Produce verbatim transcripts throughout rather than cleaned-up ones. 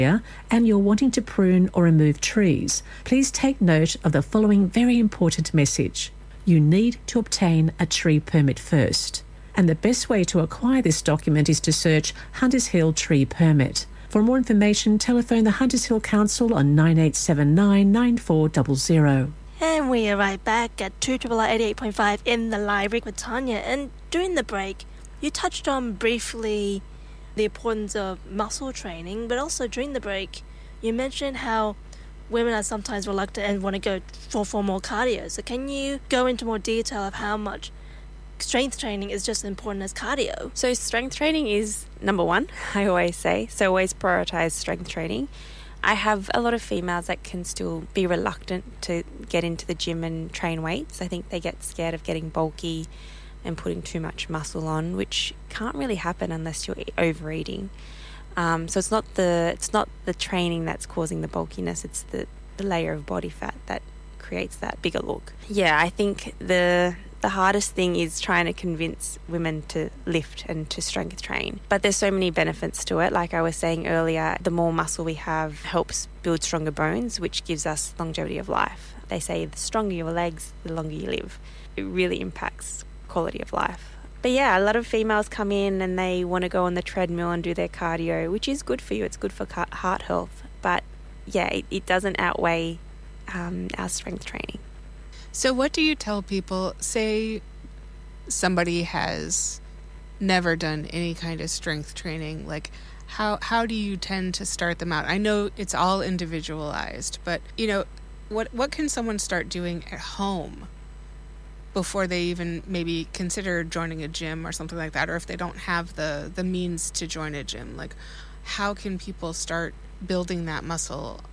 and you're wanting to prune or remove trees, please take note of the following very important message. You need to obtain a tree permit first. And the best way to acquire this document is to search Hunters Hill Tree Permit. For more information, telephone the Hunters Hill Council on nine eight seven nine, nine four zero zero. And we are right back at two eighty-eight point five in the library with Tanya. And during the break, you touched on briefly the importance of muscle training, but also during the break, you mentioned how women are sometimes reluctant and want to go for, for more cardio. So can you go into more detail of how much strength training is just as important as cardio? So strength training is number one, I always say. So always prioritize strength training. I have a lot of females that can still be reluctant to get into the gym and train weights. I think they get scared of getting bulky and putting too much muscle on, which can't really happen unless you're overeating. Um, so it's not the it's not the training that's causing the bulkiness, it's the, the layer of body fat that creates that bigger look. Yeah, I think the the hardest thing is trying to convince women to lift and to strength train. But there's so many benefits to it. Like I was saying earlier, the more muscle we have helps build stronger bones, which gives us longevity of life. They say the stronger your legs, the longer you live. It really impacts quality of life. But yeah, a lot of females come in and they want to go on the treadmill and do their cardio, which is good for you. It's good for heart health. But yeah, it, it doesn't outweigh um, our strength training. So what do you tell people, say somebody has never done any kind of strength training, like how how do you tend to start them out? I know it's all individualized, but you know, what what can someone start doing at home before they even maybe consider joining a gym or something like that, or if they don't have the, the means to join a gym? Like, how can people start building that muscle?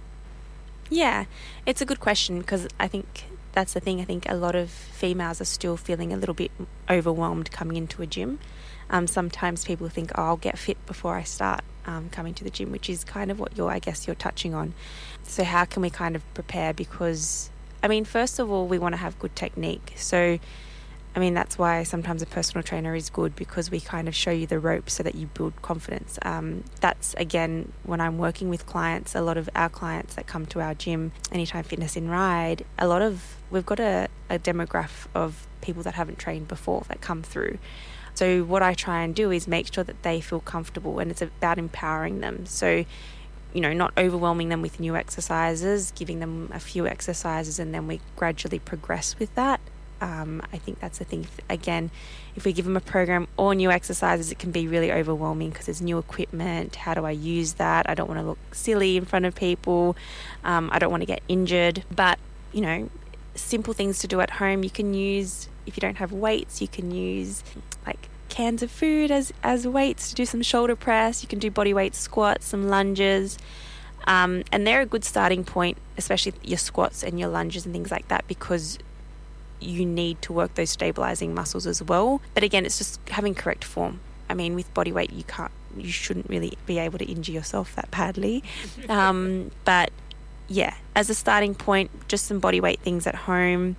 Yeah, it's a good question because I think that's the thing. I think a lot of females are still feeling a little bit overwhelmed coming into a gym. Um, sometimes people think, oh, I'll get fit before I start um, coming to the gym, which is kind of what you're, I guess, you're touching on. So how can we kind of prepare? Because I mean, first of all, we want to have good technique. So, I mean, that's why sometimes a personal trainer is good, because we kind of show you the ropes so that you build confidence. Um, that's, again, when I'm working with clients, a lot of our clients that come to our gym, Anytime Fitness in Ryde, a lot of, we've got a, a demographic of people that haven't trained before that come through. So what I try and do is make sure that they feel comfortable, and it's about empowering them. So, you know, not overwhelming them with new exercises, giving them a few exercises, and then we gradually progress with that. Um, I think that's the thing. Again, if we give them a program or new exercises, it can be really overwhelming because there's new equipment. How do I use that? I don't want to look silly in front of people. Um, I don't want to get injured. But, you know, simple things to do at home. You can use, if you don't have weights, you can use like cans of food as, as weights to do some shoulder press. You can do body weight squats, some lunges. Um, and they're a good starting point, especially your squats and your lunges and things like that, because you need to work those stabilizing muscles as well. But again, it's just having correct form. I mean, with body weight, you can't, you shouldn't really be able to injure yourself that badly. Um, but yeah, as a starting point, just some body weight things at home.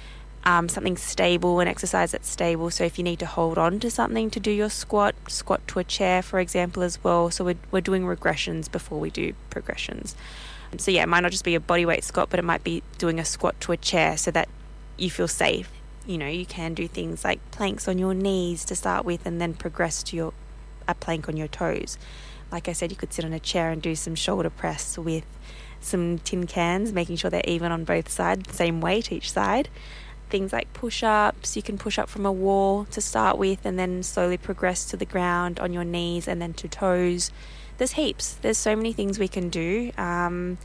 Um, something stable, an exercise that's stable. So if you need to hold on to something to do your squat, squat to a chair, for example, as well. So we're, we're doing regressions before we do progressions. So yeah, it might not just be a body weight squat, but it might be doing a squat to a chair so that you feel safe. You know, you can do things like planks on your knees to start with, and then progress to your a plank on your toes. Like I said, you could sit on a chair and do some shoulder press with some tin cans, making sure they're even on both sides, same weight each side. Things like push-ups, you can push up from a wall to start with and then slowly progress to the ground on your knees and then to toes. There's heaps. There's so many things we can do. Um,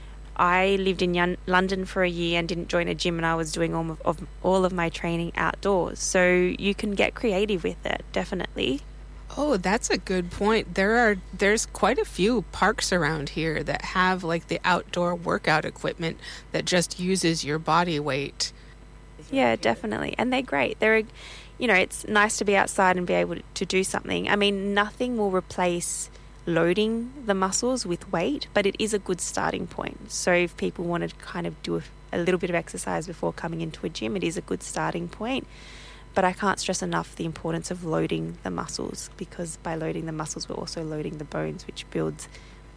I lived in Yon- London for a year and didn't join a gym, and I was doing all of, of all of my training outdoors. So you can get creative with it, definitely. Oh, that's a good point. There are there's quite a few parks around here that have like the outdoor workout equipment that just uses your body weight. Yeah, definitely. And they're great. They're, you know, it's nice to be outside and be able to do something. I mean, nothing will replace loading the muscles with weight, but it is a good starting point. So if people want to kind of do a, a little bit of exercise before coming into a gym, it is a good starting point. But I can't stress enough the importance of loading the muscles, because by loading the muscles, we're also loading the bones, which builds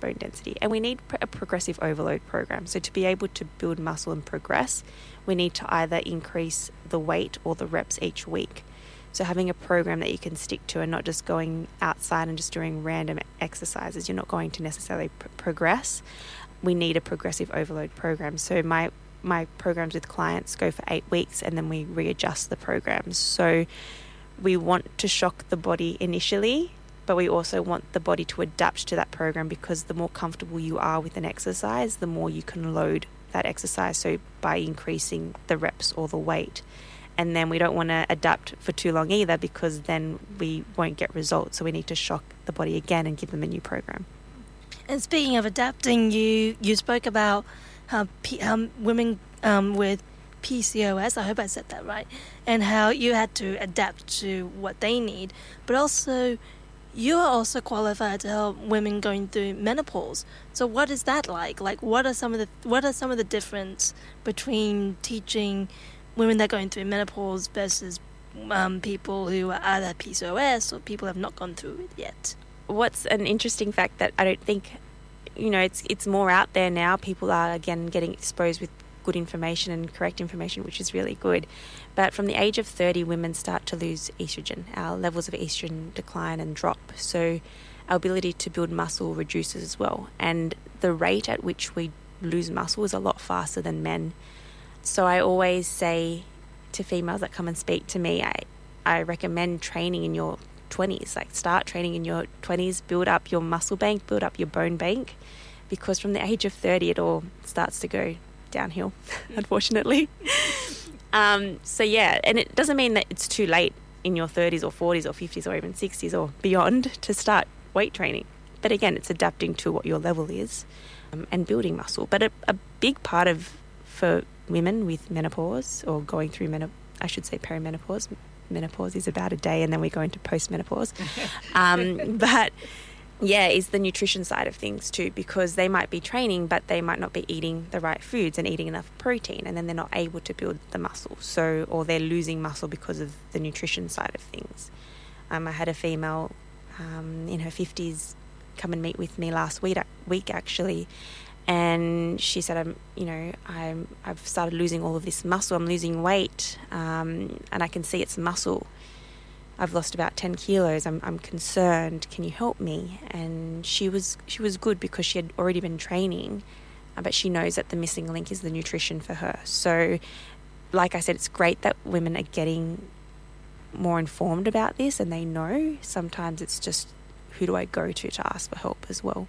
bone density. And we need a progressive overload program. So to be able to build muscle and progress, we need to either increase the weight or the reps each week. So having a program that you can stick to and not just going outside and just doing random exercises, you're not going to necessarily pr- progress. We need a progressive overload program. So my my programs with clients go for eight weeks and then we readjust the programs. So we want to shock the body initially, but we also want the body to adapt to that program, because the more comfortable you are with an exercise, the more you can load that exercise. So by increasing the reps or the weight. And then we don't want to adapt for too long either, because then we won't get results. So we need to shock the body again and give them a new program. And speaking of adapting, you, you spoke about how P, um, women um, with P C O S, I hope I said that right, and how you had to adapt to what they need. But also, you are also qualified to help women going through menopause. So what is that like? Like, what are some of the what are some of the difference between teaching women that are going through menopause versus um, people who are either P C O S or people who have not gone through it yet? What's an interesting fact that I don't think, you know, it's it's more out there now. People are, again, getting exposed with good information and correct information, which is really good. But from the age of thirty, women start to lose estrogen. Our levels of estrogen decline and drop. So our ability to build muscle reduces as well. And the rate at which we lose muscle is a lot faster than men. So I always say to females that come and speak to me, I, I recommend training in your twenties. Like, start training in your twenties, build up your muscle bank, build up your bone bank, because from the age of thirty, it all starts to go downhill, unfortunately. um, so yeah, and it doesn't mean that it's too late in your thirties or forties or fifties or even sixties or beyond to start weight training. But again, it's adapting to what your level is um, and building muscle. But a, a big part of, for women with menopause or going through menopause, I should say perimenopause. Menopause is about a day and then we go into postmenopause. Um, but yeah, is the nutrition side of things too, because they might be training, but they might not be eating the right foods and eating enough protein, and then they're not able to build the muscle. So, or they're losing muscle because of the nutrition side of things. Um, I had a female um, in her fifties come and meet with me last week, week actually, and she said, "I'm, you know, I'm, I've started losing all of this muscle. I'm losing weight, um, and I can see it's muscle. I've lost about ten kilos. I'm, I'm concerned. Can you help me?" And she was, she was good because she had already been training, uh, but she knows that the missing link is the nutrition for her. So, like I said, it's great that women are getting more informed about this, and they know. Sometimes it's just, who do I go to to ask for help as well?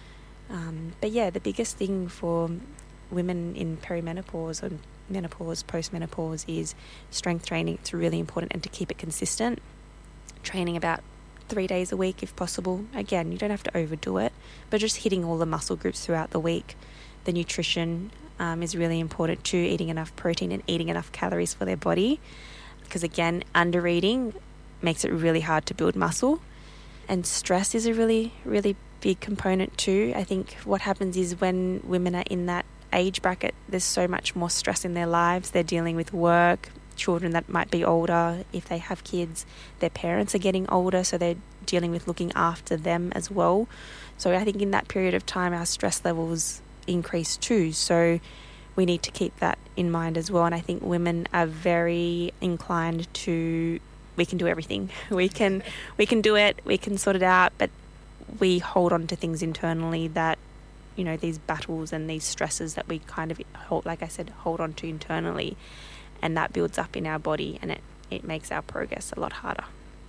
Um, but yeah, the biggest thing for women in perimenopause or menopause, postmenopause, is strength training. It's really important, and to keep it consistent. Training about three days a week if possible. Again, you don't have to overdo it, but just hitting all the muscle groups throughout the week. The nutrition um, is really important too, eating enough protein and eating enough calories for their body, because again, under eating makes it really hard to build muscle. And stress is a really, really big component too. I think what happens is when women are in that age bracket, there's so much more stress in their lives. They're dealing with work, children that might be older, if they have kids, their parents are getting older, so they're dealing with looking after them as well. So I think in that period of time, our stress levels increase too. So we need to keep that in mind as well. And I think women are very inclined to, we can do everything. We can, we can do it, we can sort it out, but we hold on to things internally that, you know, these battles and these stresses that we kind of hold, like I said, hold on to internally, and that builds up in our body, and it, it makes our progress a lot harder.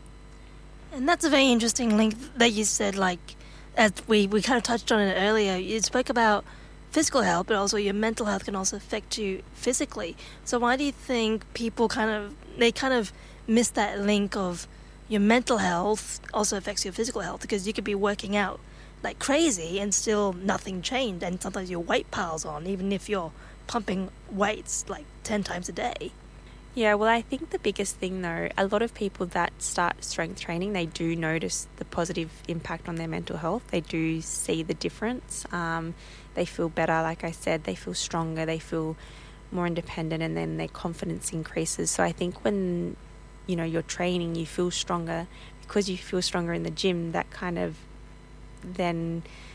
And that's a very interesting link that you said, like, as we, we kind of touched on it earlier. You spoke about physical health, but also your mental health can also affect you physically. So why do you think people kind of, they kind of miss that link of your mental health also affects your physical health? Because you could be working out like crazy and still nothing changed, and sometimes your weight piles on, even if you're pumping weights like ten times a day. Yeah, well, I think the biggest thing though, a lot of people that start strength training, they do notice the positive impact on their mental health. They do see the difference. Um, they feel better, like I said, they feel stronger, they feel more independent, and then their confidence increases. So I think when, you know, you're training, you feel stronger because you feel stronger in the gym, that kind of then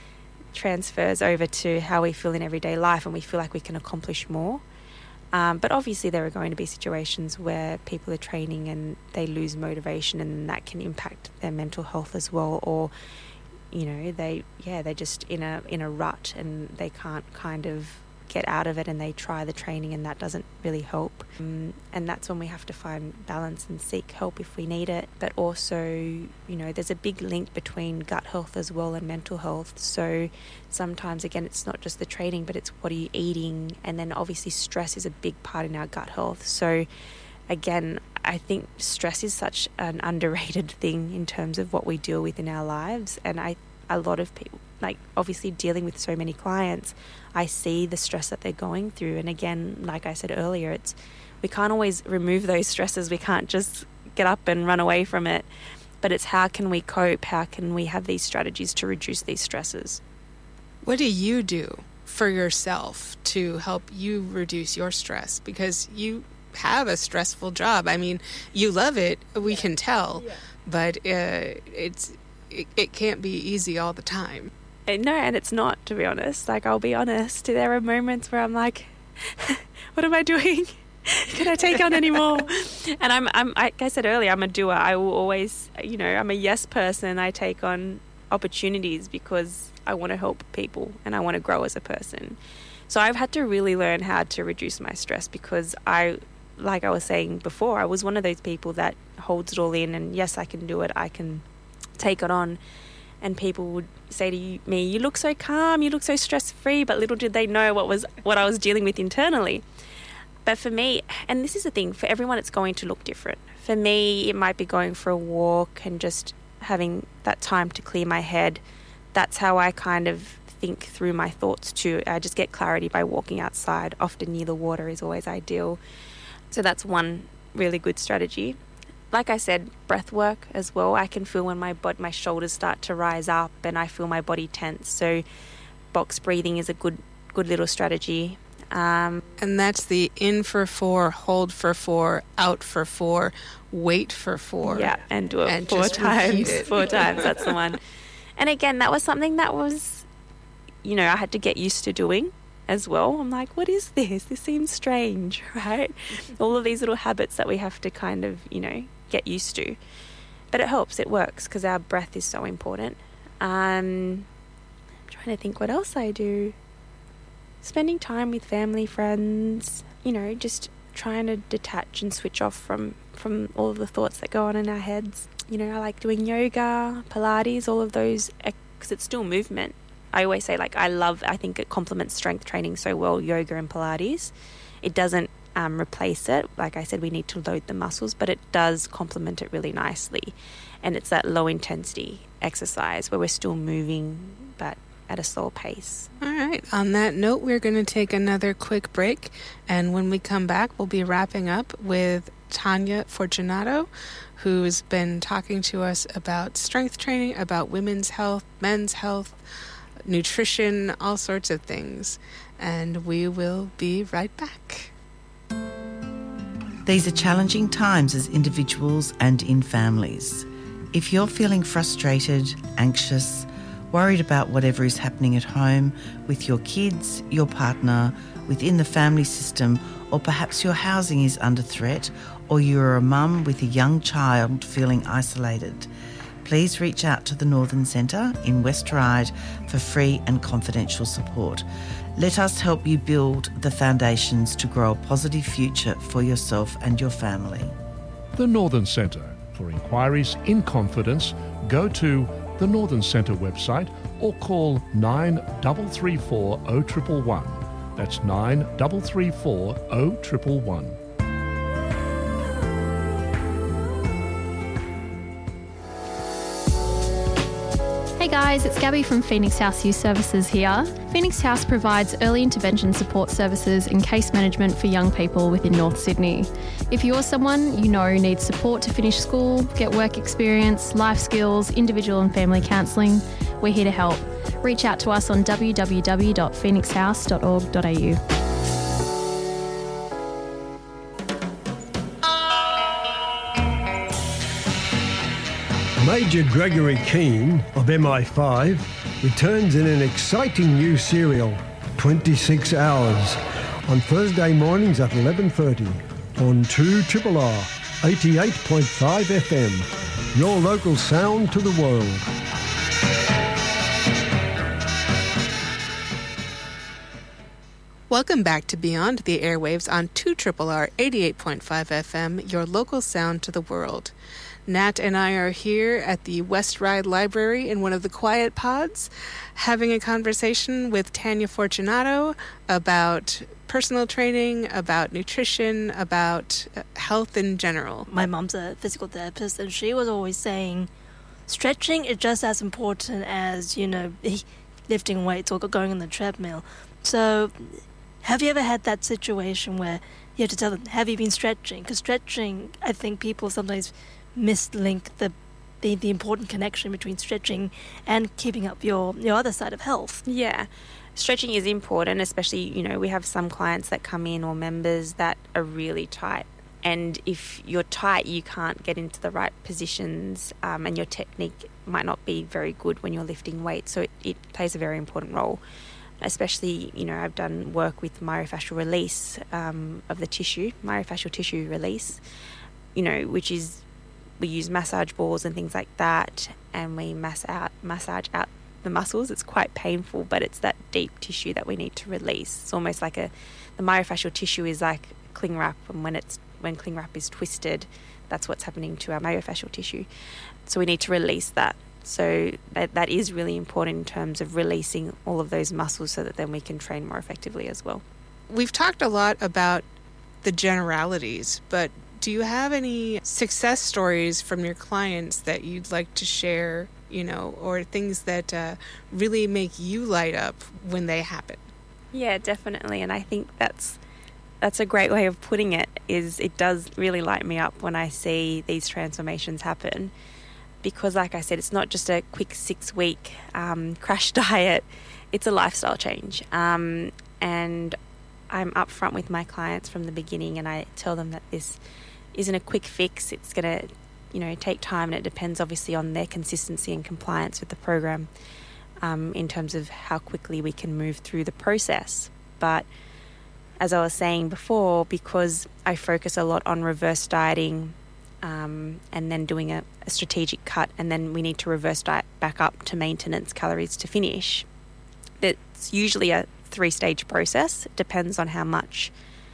transfers over to how we feel in everyday life, and we feel like we can accomplish more. Um, but obviously there are going to be situations where people are training and they lose motivation, and that can impact their mental health as well, or you know they yeah they're just in a in a rut and they can't kind of get out of it, and they try the training and that doesn't really help. Um, and that's when we have to find balance and seek help if we need it. But also, you know, there's a big link between gut health as well and mental health. So sometimes, again, it's not just the training, but it's what are you eating? And then obviously stress is a big part in our gut health. So again, I think stress is such an underrated thing in terms of what we deal with in our lives. And I, a lot of people, like obviously dealing with so many clients, I see the stress that they're going through. And again, like I said earlier, it's we can't always remove those stresses. We can't just get up and run away from it. But it's how can we cope? How can we have these strategies to reduce these stresses? What do you do for yourself to help you reduce your stress? Because you have a stressful job. I mean, you love it, we yeah. can tell, yeah. but uh, it's it, it can't be easy all the time. No, and it's not, to be honest. Like, I'll be honest, there are moments where I'm like, what am I doing? Can I take on any more? And I'm, I'm, like I said earlier, I'm a doer. I will always, you know, I'm a yes person. I take on opportunities because I want to help people and I want to grow as a person. So I've had to really learn how to reduce my stress, because I, like I was saying before, I was one of those people that holds it all in and yes, I can do it. I can take it on. And people would say to you, me, you look so calm, you look so stress-free, but little did they know what was what I was dealing with internally. But for me, and this is the thing, for everyone it's going to look different. For me, it might be going for a walk and just having that time to clear my head. That's how I kind of think through my thoughts too. I just get clarity by walking outside. Often near the water is always ideal. So that's one really good strategy. Like I said, breath work as well. I can feel when my bod- my shoulders start to rise up and I feel my body tense. So box breathing is a good good little strategy. Um, and that's the in for four, hold for four, out for four, wait for four. Yeah, and do it and four times. It. Four times, that's the one. And again, that was something that was, you know, I had to get used to doing as well. I'm like, what is this? This seems strange, right? All of these little habits that we have to kind of, you know, get used to. But it helps, it works, because our breath is so important. Um, I'm trying to think what else I do. Spending time with family, friends, you know, just trying to detach and switch off from, from all of the thoughts that go on in our heads. You know, I like doing yoga, Pilates, all of those, because it's still movement. I always say, like, I love, I think it complements strength training so well, yoga and Pilates. It doesn't um, replace it. Like I said, we need to load the muscles, but it does complement it really nicely. And it's that low intensity exercise where we're still moving, but at a slow pace. All right. On that note, we're going to take another quick break. And when we come back, we'll be wrapping up with Tanya Fortunato, who's been talking to us about strength training, about women's health, men's health, nutrition, all sorts of things. And we will be right back. These are challenging times as individuals and in families. If you're feeling frustrated, anxious, worried about whatever is happening at home, with your kids, your partner, within the family system, or perhaps your housing is under threat, or you're a mum with a young child feeling isolated, please reach out to the Northern Centre in West Ryde for free and confidential support. Let us help you build the foundations to grow a positive future for yourself and your family. The Northern Centre. For inquiries in confidence, go to the Northern Centre website or call nine three three four, zero one one one. That's nine three three four, zero one one one. Hey guys, it's Gabby from Phoenix House Youth Services here. Phoenix House provides early intervention support services and case management for young people within North Sydney. If you're someone you know needs support to finish school, get work experience, life skills, individual and family counselling, we're here to help. Reach out to us on w w w dot phoenix house dot org dot a u. Major Gregory Keane of M I five returns in an exciting new serial, twenty-six hours, on Thursday mornings at eleven thirty on two R R R eighty-eight point five F M, your local sound to the world. Welcome back to Beyond the Airwaves on two R R R eighty-eight point five F M, your local sound to the world. Nat and I are here at the West Ryde Library in one of the quiet pods, having a conversation with Tanya Fortunato about personal training, about nutrition, about health in general. My mom's a physical therapist, and she was always saying stretching is just as important as, you know, lifting weights or going on the treadmill. So have you ever had that situation where you have to tell them, have you been stretching? Because stretching, I think people sometimes mislink the, the the important connection between stretching and keeping up your, your other side of health. Yeah. Stretching is important, especially, you know, we have some clients that come in or members that are really tight. And if you're tight, you can't get into the right positions, um, and your technique might not be very good when you're lifting weights. So it, it plays a very important role. Especially, you know, I've done work with myofascial release um, of the tissue, myofascial tissue release, you know, which is, we use massage balls and things like that, and we mass out, massage out the muscles. It's quite painful, but it's that deep tissue that we need to release. It's almost like a, the myofascial tissue is like cling wrap, and when it's when cling wrap is twisted, that's what's happening to our myofascial tissue. So we need to release that. So that that is really important in terms of releasing all of those muscles so that then we can train more effectively as well. We've talked a lot about the generalities, but do you have any success stories from your clients that you'd like to share, you know, or things that uh, really make you light up when they happen? Yeah, definitely. And I think that's that's a great way of putting it, is it does really light me up when I see these transformations happen. Because like I said, it's not just a quick six-week um, crash diet, it's a lifestyle change. Um, and I'm upfront with my clients from the beginning, and I tell them that this isn't a quick fix. It's going to, you know, take time, and it depends obviously on their consistency and compliance with the program um, in terms of how quickly we can move through the process. But as I was saying before, because I focus a lot on reverse dieting um, and then doing a, a strategic cut, and then we need to reverse diet back up to maintenance calories to finish, it's usually a three-stage process. It depends on how much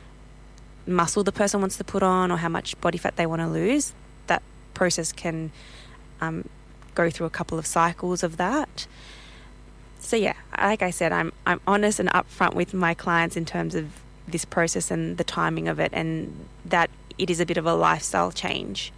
muscle the person wants to put on or how much body fat they want to lose. That process can um, go through a couple of cycles of that. So yeah, like I said, I'm I'm honest and upfront with my clients in terms of this process and the timing of it, and that it is a bit of a lifestyle change.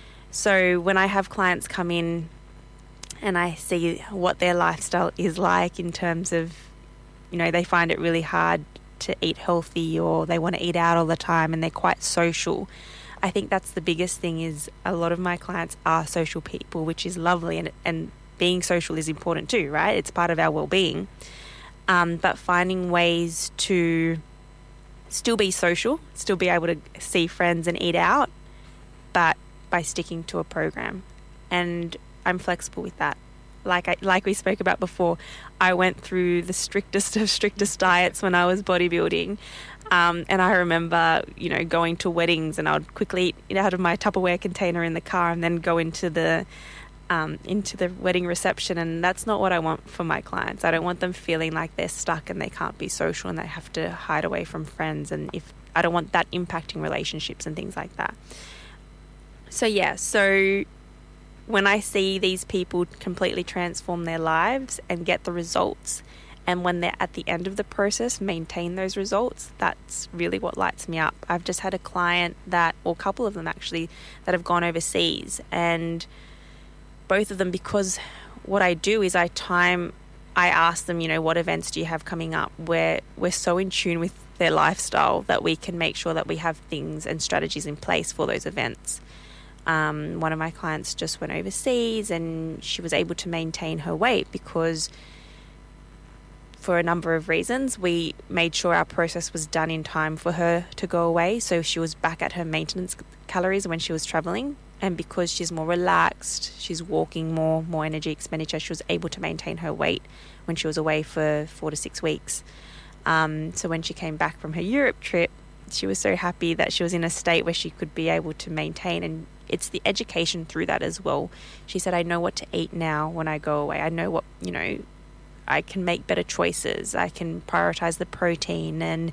So when I have clients come in and I see what their lifestyle is like in terms of, you know, they find it really hard to eat healthy, or they want to eat out all the time and they're quite social. I think that's the biggest thing, is a lot of my clients are social people, which is lovely, and and being social is important too, right? It's part of our well-being. Um, but finding ways to still be social, still be able to see friends and eat out, but by sticking to a program. And I'm flexible with that. Like I, like we spoke about before, I went through the strictest of strictest diets when I was bodybuilding. Um, and I remember, you know, going to weddings and I would quickly eat out of my Tupperware container in the car and then go into the um, into the wedding reception. And that's not what I want for my clients. I don't want them feeling like they're stuck and they can't be social and they have to hide away from friends. And if I don't want that impacting relationships and things like that. So yeah, so when I see these people completely transform their lives and get the results, and when they're at the end of the process maintain those results, that's really what lights me up. I've just had a client that, or a couple of them actually, that have gone overseas, and both of them, because what I do is I time, I ask them, you know, what events do you have coming up? Where we're so in tune with their lifestyle that we can make sure that we have things and strategies in place for those events. Um, one of my clients just went overseas and she was able to maintain her weight because, for a number of reasons, we made sure our process was done in time for her to go away. So she was back at her maintenance calories when she was traveling. And because she's more relaxed, she's walking more, more energy expenditure, she was able to maintain her weight when she was away for four to six weeks. Um, so when she came back from her Europe trip, she was so happy that she was in a state where she could be able to maintain. And it's the education through that as well. She said, I know what to eat now when I go away. I know what, you know, I can make better choices. I can prioritize the protein, and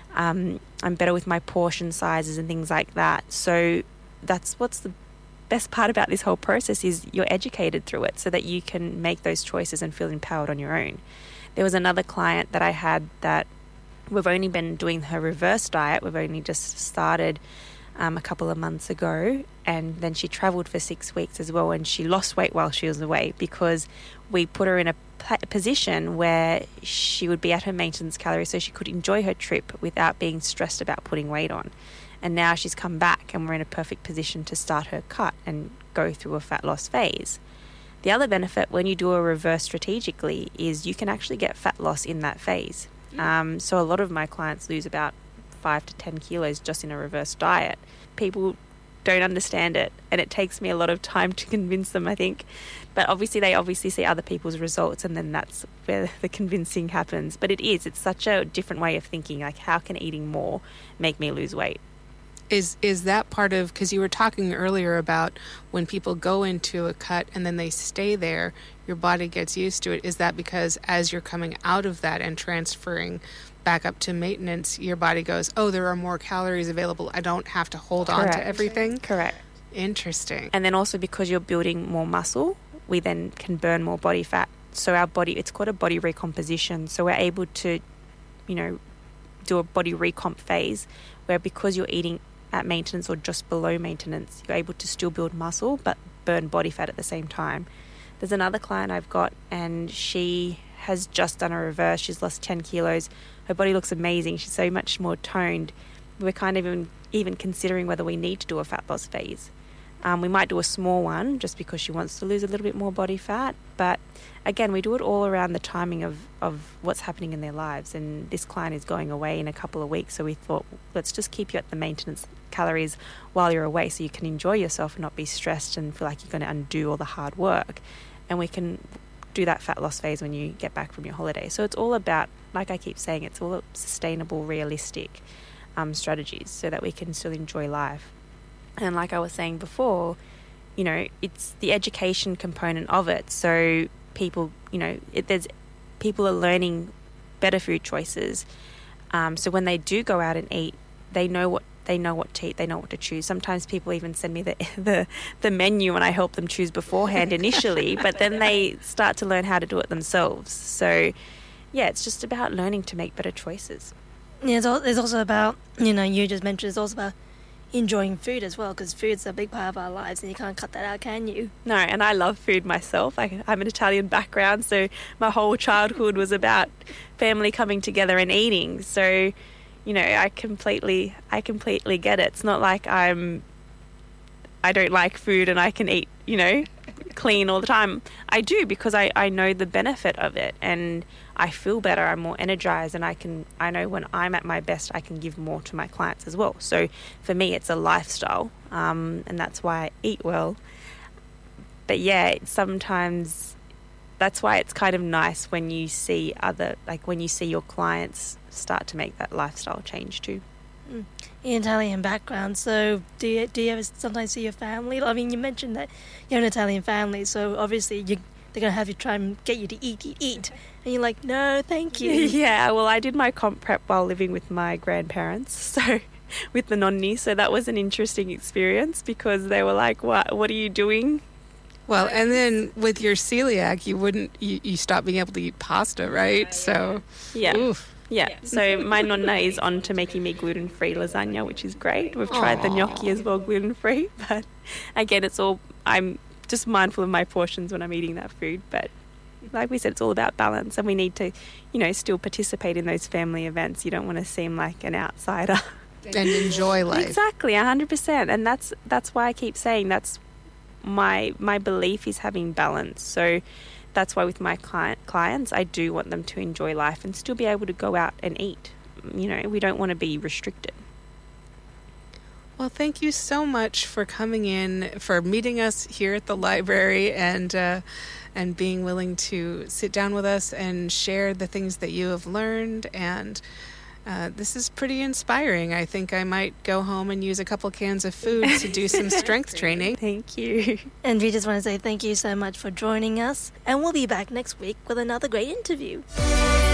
um, I'm better with my portion sizes and things like that. So that's what's the best part about this whole process, is you're educated through it so that you can make those choices and feel empowered on your own. There was another client that I had that we've only been doing her reverse diet. We've only just started um, a couple of months ago, and then she traveled for six weeks as well, and she lost weight while she was away because we put her in a position where she would be at her maintenance calories so she could enjoy her trip without being stressed about putting weight on. And now she's come back and we're in a perfect position to start her cut and go through a fat loss phase. The other benefit when you do a reverse strategically is you can actually get fat loss in that phase. Um, so a lot of my clients lose about five to ten kilos just in a reverse diet. People don't understand it, and it takes me a lot of time to convince them, I think. But obviously they obviously see other people's results, and then that's where the convincing happens. But it is, it's such a different way of thinking, like how can eating more make me lose weight? Is is that part of, because you were talking earlier about when people go into a cut and then they stay there, your body gets used to it. Is that because as you're coming out of that and transferring back up to maintenance, your body goes, oh, there are more calories available. I don't have to hold Correct. on to everything? Correct. Interesting. And then also because you're building more muscle, we then can burn more body fat. So our body, it's called a body recomposition. So we're able to, you know, do a body recomp phase where because you're eating at maintenance or just below maintenance, you're able to still build muscle but burn body fat at the same time. There's another client I've got, and she has just done a reverse. She's lost ten kilos. Her body looks amazing. She's so much more toned. We're kind of even, even considering whether we need to do a fat loss phase. Um, we might do a small one just because she wants to lose a little bit more body fat. But again, we do it all around the timing of, of what's happening in their lives. And this client is going away in a couple of weeks. So we thought, let's just keep you at the maintenance calories while you're away so you can enjoy yourself and not be stressed and feel like you're going to undo all the hard work. And we can do that fat loss phase when you get back from your holiday. So it's all about, like I keep saying, it's all sustainable, realistic um, strategies so that we can still enjoy life. And like I was saying before, you know, it's the education component of it. So people, you know, it, there's people are learning better food choices. Um, so when they do go out and eat, they know what they know what to eat. They know what to choose. Sometimes people even send me the the, the menu, and I help them choose beforehand initially. But then they start to learn how to do it themselves. So yeah, it's just about learning to make better choices. Yeah, it's, al- it's also about, you know, you just mentioned it's also about enjoying food as well, because food's a big part of our lives and you can't cut that out, can you? No, and I love food myself. I, I'm an Italian background, so my whole childhood was about family coming together and eating. So, you know, I completely, I completely get it. It's not like I'm, I don't like food and I can eat, you know, clean all the time. I do, because I, I know the benefit of it and I feel better. I'm more energized, and I can, I know when I'm at my best, I can give more to my clients as well. So for me, it's a lifestyle, um, and that's why I eat well. But yeah, sometimes that's why it's kind of nice when you see other, like when you see your clients start to make that lifestyle change too. Mm. Italian background, so do you, do you ever sometimes see your family? I mean, you mentioned that you're an Italian family, so obviously you, they're going to have you try and get you to eat, eat, eat. And you're like, no, thank you. Yeah, well, I did my comp prep while living with my grandparents, so with the nonni, so that was an interesting experience because they were like, what, what are you doing? Well, and then with your celiac, you wouldn't, you, you stopped being able to eat pasta, right? So, yeah. Oof. Yeah, so my nonna is on to making me gluten-free lasagna, which is great. We've tried Aww. the gnocchi as well, gluten-free, but again, it's all, I'm just mindful of my portions when I'm eating that food, but like we said, it's all about balance, and we need to, you know, still participate in those family events. You don't want to seem like an outsider. And enjoy life. Exactly, one hundred percent, and that's that's why I keep saying that's my my belief is having balance. So that's why with my client, clients, I do want them to enjoy life and still be able to go out and eat. You know, we don't want to be restricted. Well, thank you so much for coming in, for meeting us here at the library, and uh, and being willing to sit down with us and share the things that you have learned. And uh, this is pretty inspiring. I think I might go home and use a couple cans of food to do some strength training. Thank you. And we just want to say thank you so much for joining us. And we'll be back next week with another great interview.